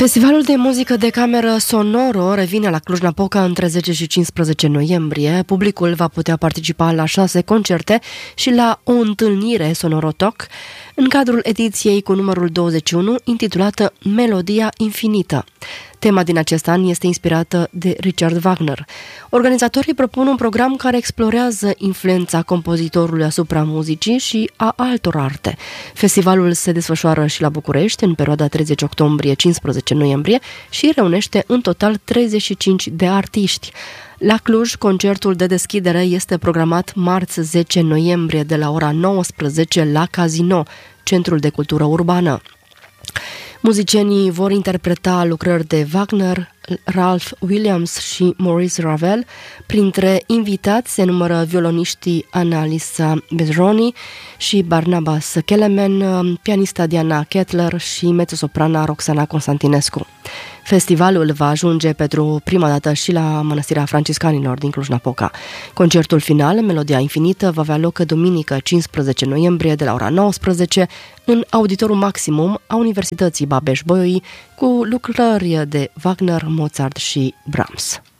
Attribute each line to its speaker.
Speaker 1: Festivalul de muzică de cameră Sonoro revine la Cluj-Napoca între 10 și 15 noiembrie. Publicul va putea participa la 6 concerte și la o întâlnire Sonorotalk în cadrul ediției cu numărul 21, intitulată Melodia infinită. Tema din acest an este inspirată de Richard Wagner. Organizatorii propun un program care explorează influența compozitorului asupra muzicii și a altor arte. Festivalul se desfășoară și la București în perioada 30 octombrie-15 noiembrie și reunește în total 35 de artiști. La Cluj, concertul de deschidere este programat marți 10 noiembrie de la ora 19 la Casino, Centrul de Cultură Urbană. Muzicienii vor interpreta lucrări de Wagner, Ralph Williams și Maurice Ravel. Printre invitați se numără violoniștii Annalisa Bedroni și Barnabas Kelemen, pianista Diana Kettler și mezzosoprana Roxana Constantinescu. Festivalul va ajunge pentru prima dată și la Mănăstirea Franciscanilor din Cluj-Napoca. Concertul final, Melodia infinită, va avea loc duminică 15 noiembrie de la ora 19 în Auditorul Maximum a Universității Babeș-Bolyai cu lucrări de Wagner, Mozart și Brahms.